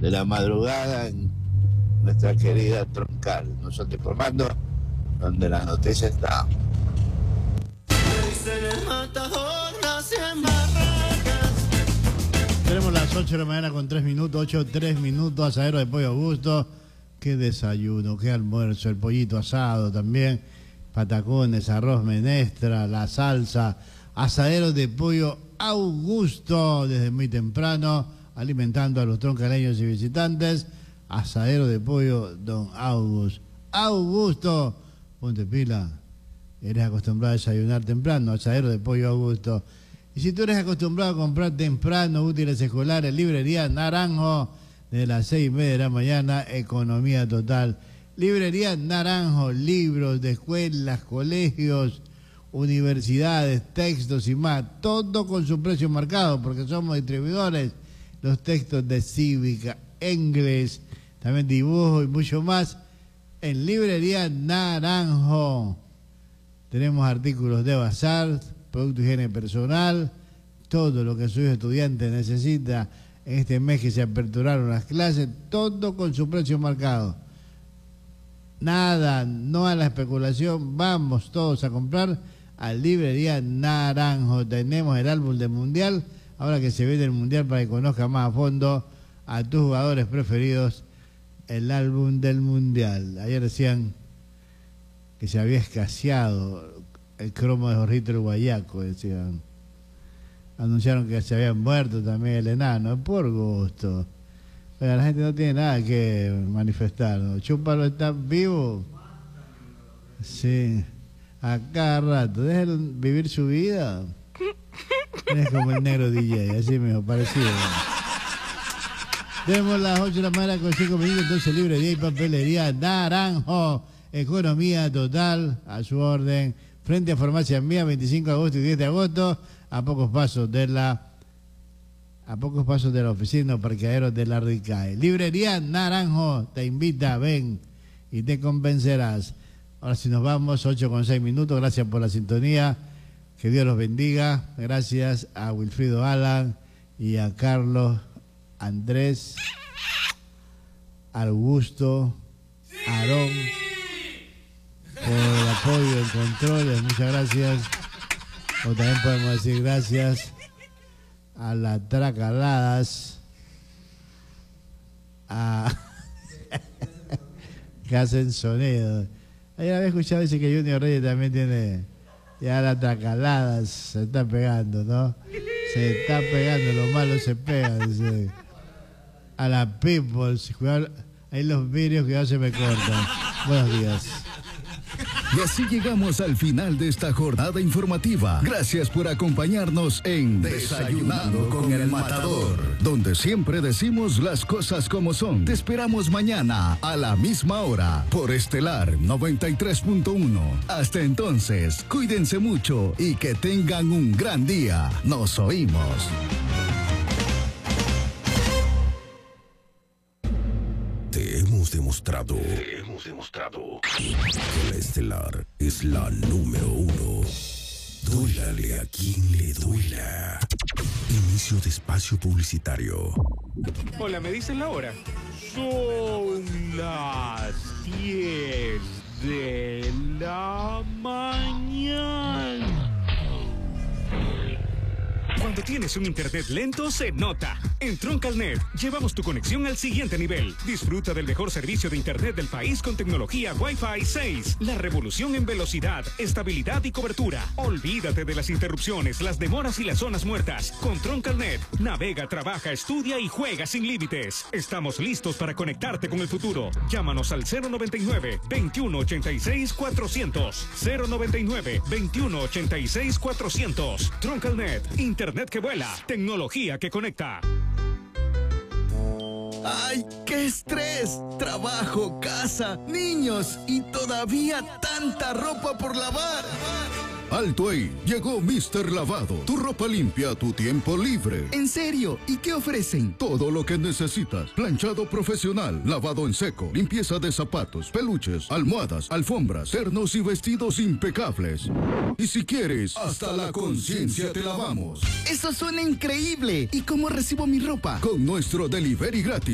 de la madrugada en nuestra querida Troncal. Nosotros informando donde la noticia está. Tenemos las 8 de la mañana con 3 minutos, 8, 3 minutos, asadero de pollo Augusto. Qué desayuno, qué almuerzo, el pollito asado también, patacones, arroz menestra, la salsa, asadero de pollo Augusto, desde muy temprano, alimentando a los troncaleños y visitantes. Asadero de pollo Don Augusto. Augusto, ponte pila, eres acostumbrado a desayunar temprano, asadero de pollo Augusto. Y si tú eres acostumbrado a comprar temprano útiles escolares, librería Naranjo, de las 6:30 de la mañana, economía total. Librería Naranjo, libros de escuelas, colegios, universidades, textos y más, todo con su precio marcado, porque somos distribuidores. Los textos de cívica, inglés, también dibujo y mucho más, en Librería Naranjo. Tenemos artículos de bazar, producto de higiene personal, todo lo que su estudiante necesita en este mes que se aperturaron las clases, todo con su precio marcado. Nada, no a la especulación, vamos todos a comprar a Librería Naranjo. Tenemos el álbum del Mundial, ahora que se viene el Mundial, para que conozca más a fondo a tus jugadores preferidos, el álbum del Mundial. Ayer decían que se había escaseado el cromo de Jorgito el Guayaco, decían. Anunciaron que se habían muerto también el enano, por gusto. Pero la gente no tiene nada que manifestar, ¿no? Chúpalo, está vivo. Sí, a cada rato. Déjalo vivir su vida. Es como el negro DJ, así mismo, parecido. Tenemos las 8 de la mañana con 5 minutos, entonces librería y papelería Naranjo. Economía total, a su orden. Frente a Farmacia Mía, 25 de agosto y 10 de agosto, a pocos pasos de la oficina o parqueadero de la RICAE. Librería Naranjo te invita, ven y te convencerás. Ahora sí nos vamos, 8 con 6 minutos, gracias por la sintonía, que Dios los bendiga. Gracias a Wilfrido Alan y a Carlos Andrés, Augusto, Aarón, por el apoyo en controles, muchas gracias. O también podemos decir gracias a las tracaladas, que hacen sonido. Ayer había escuchado, dice que Junior Reyes también tiene, ya las tracaladas se está pegando, ¿no? Se está pegando, lo malo se pega, dice. A la people, cuidado, ahí los vidrios que ya se me cortan. Buenos días. Y así llegamos al final de esta jornada informativa. Gracias por acompañarnos en Desayunando con el Matador, donde siempre decimos las cosas como son. Te esperamos mañana a la misma hora por Estelar 93.1. Hasta entonces, cuídense mucho y que tengan un gran día. Nos oímos. Te hemos demostrado que la Estelar es la número 1. Duélale a quien le duela. Inicio de espacio publicitario. Hola, ¿me dices la hora? Son las 10 de la mañana. Cuando tienes un internet lento, se nota. En Troncalnet, llevamos tu conexión al siguiente nivel. Disfruta del mejor servicio de internet del país con tecnología Wi-Fi 6. La revolución en velocidad, estabilidad y cobertura. Olvídate de las interrupciones, las demoras y las zonas muertas. Con Troncalnet, navega, trabaja, estudia y juega sin límites. Estamos listos para conectarte con el futuro. Llámanos al 099-2186-400. 099-2186-400. Troncalnet, internet que vuela, tecnología que conecta. ¡Ay, qué estrés! Trabajo, casa, niños y todavía tanta ropa por lavar. Alto ahí, llegó Mr. Lavado, tu ropa limpia a tu tiempo libre. ¿En serio? ¿Y qué ofrecen? Todo lo que necesitas: planchado profesional, lavado en seco, limpieza de zapatos, peluches, almohadas, alfombras, ternos y vestidos impecables. Y si quieres, hasta la conciencia te lavamos. ¡Eso suena increíble! ¿Y cómo recibo mi ropa? Con nuestro delivery gratis.